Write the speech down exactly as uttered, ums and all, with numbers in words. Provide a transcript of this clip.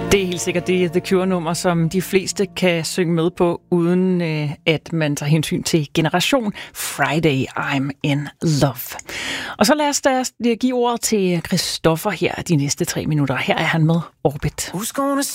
Det er helt sikkert det The Cure-nummer, som de fleste kan synge med på, uden øh, at man tager hensyn til Generation Friday, I'm in love. Og så lad os da give ordet til Christoffer her de næste tre minutter. Her er han med Orbit. Who's gonna